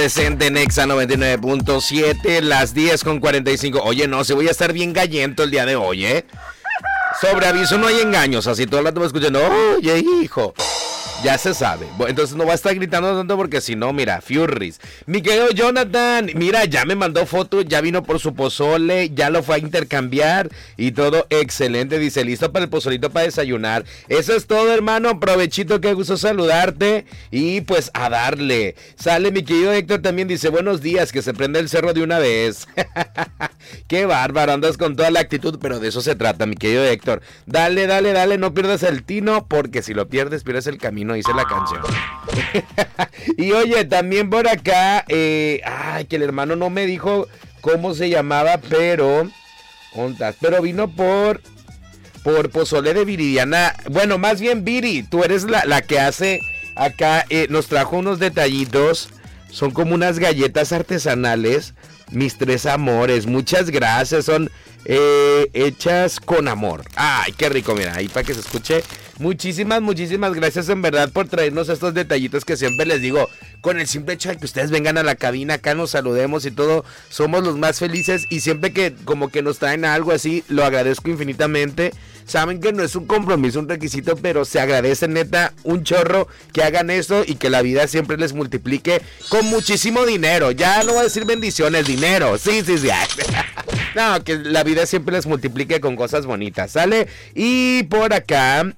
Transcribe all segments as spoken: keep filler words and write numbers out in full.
Presente en Exa noventa y nueve punto siete, las diez con cuarenta y cinco. Oye, no, se voy a estar bien gallento el día de hoy, ¿eh? Sobre aviso no hay engaños, así todo el rato me escuchan, oye, hijo. Ya se sabe. Entonces no va a estar gritando tanto porque si no, mira, Furries. Mi querido Jonathan, mira, ya me mandó fotos, ya vino por su pozole, ya lo fue a intercambiar y todo excelente. Dice, listo para el pozolito para desayunar. Eso es todo, hermano. Provechito, qué gusto saludarte. Y pues a darle. Sale mi querido Héctor también, dice, buenos días, que se prende el cerro de una vez. Qué bárbaro, andas con toda la actitud, pero de eso se trata, mi querido Héctor. Dale, dale, dale, no pierdas el tino, porque si lo pierdes, pierdes el camino. Dice la canción. Y oye, también por acá, eh, ay, que el hermano no me dijo cómo se llamaba, pero, ontas, pero vino por, por pozole de Viridiana. Bueno, más bien Viri, tú eres la, la que hace acá, eh, nos trajo unos detallitos, son como unas galletas artesanales, mis tres amores, muchas gracias, son eh, hechas con amor. Ay, qué rico, mira, ahí para que se escuche. Muchísimas, muchísimas gracias en verdad por traernos estos detallitos que siempre les digo, con el simple hecho de que ustedes vengan a la cabina, acá nos saludemos y todo, somos los más felices y siempre que como que nos traen algo así, lo agradezco infinitamente. Saben que no es un compromiso, un requisito, pero se agradece neta un chorro que hagan eso y que la vida siempre les multiplique con muchísimo dinero. Ya no voy a decir bendiciones, dinero, sí, sí, sí. No, que la vida siempre les multiplique con cosas bonitas, ¿sale? Y por acá...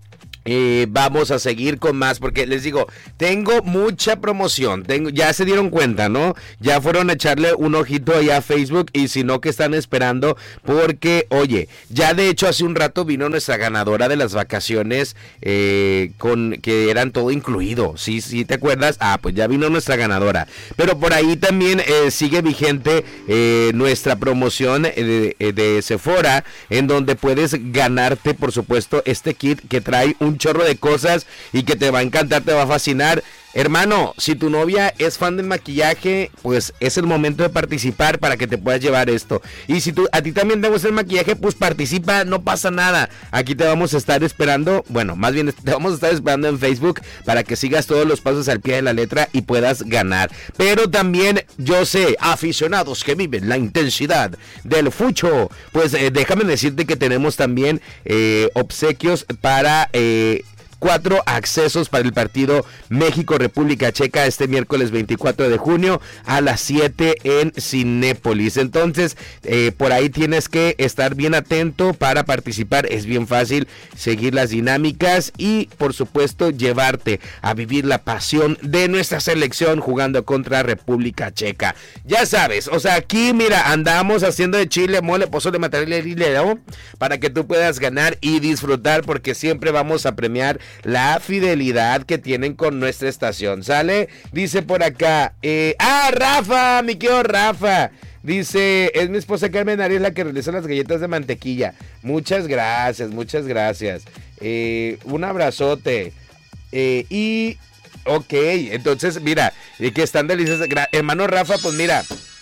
Eh, vamos a seguir con más porque les digo, tengo mucha promoción, tengo, ya se dieron cuenta, ¿no? Ya fueron a echarle un ojito allá a Facebook y si no, que están esperando porque, oye, ya de hecho hace un rato vino nuestra ganadora de las vacaciones eh, con que eran todo incluido, ¿sí? ¿Sí te acuerdas? Ah, pues ya vino nuestra ganadora, pero por ahí también eh, sigue vigente eh, nuestra promoción de, de Sephora en donde puedes ganarte, por supuesto, este kit que trae un chorro de cosas y que te va a encantar, te va a fascinar. Hermano, si tu novia es fan de maquillaje, pues es el momento de participar para que te puedas llevar esto. Y si tú, a ti también te gusta el maquillaje, pues participa, no pasa nada. Aquí te vamos a estar esperando, bueno, más bien te vamos a estar esperando en Facebook para que sigas todos los pasos al pie de la letra y puedas ganar. Pero también yo sé, aficionados que viven la intensidad del fucho, pues eh, déjame decirte que tenemos también eh, obsequios para... Eh, cuatro accesos para el partido México-República Checa este miércoles veinticuatro de junio a las siete en Cinépolis. Entonces, eh, por ahí tienes que estar bien atento para participar. Es bien fácil seguir las dinámicas y, por supuesto, llevarte a vivir la pasión de nuestra selección jugando contra República Checa. Ya sabes, o sea, aquí, mira, andamos haciendo de chile, mole, pozole, material y ¿no? Para que tú puedas ganar y disfrutar porque siempre vamos a premiar la fidelidad que tienen con nuestra estación, ¿sale? Dice por acá, eh, ah, Rafa, mi querido Rafa, dice, es mi esposa Carmen Arias la que realiza las galletas de mantequilla. Muchas gracias, muchas gracias. Eh, un abrazote. Eh, y, ok, entonces, mira, eh, que están deliciosas. Gra- Hermano Rafa, pues mira,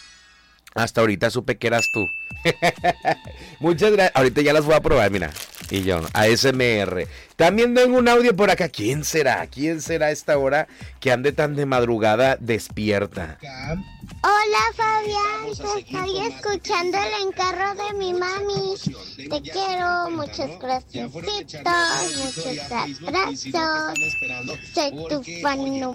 hasta ahorita supe que eras tú. Muchas gracias. Ahorita ya las voy a probar, mira. Y yo, A S M R. También tengo un audio por acá. ¿Quién será? ¿Quién será a esta hora que ande tan de madrugada despierta? Hola Fabián, te estoy escuchando en el carro de mi mami. Te quiero, muchos corazoncitos, muchos abrazos. Soy tu fan número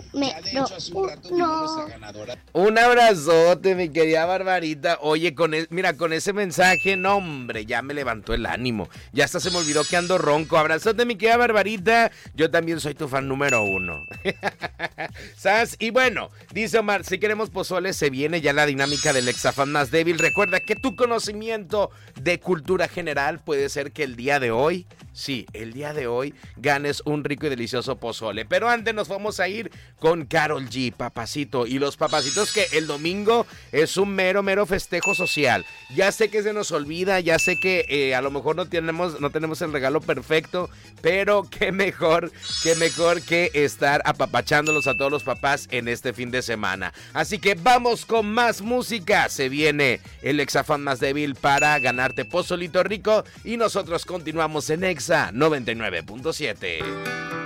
uno. Un abrazote, mi querida Barbarita. Oye, con el, mira, con ese mensaje, no hombre, ya me levantó el ánimo. Ya hasta se me olvidó que ando ronco. Abrazote, mi querida Barbarita. Yo también soy tu fan número uno. ¿Sabes? Y bueno, dice Omar, si queremos pozole, se viene ya la dinámica del exafán más débil. Recuerda que tu conocimiento de cultura general puede ser que el día de hoy, sí, el día de hoy, ganes un rico y delicioso pozole. Pero antes nos vamos a ir con Karol G, Papacito. Y los papacitos que el domingo es un mero, mero festejo social. Ya sé que se nos olvida, ya sé que eh, a lo mejor no tenemos, no tenemos el regalo perfecto, pero qué mejor, qué mejor que estar apapachándolos a todos los papás en este fin de semana. Así que vamos con más música. Se viene el exafán más débil para ganarte pozolito rico y nosotros continuamos en Exa noventa y nueve punto siete.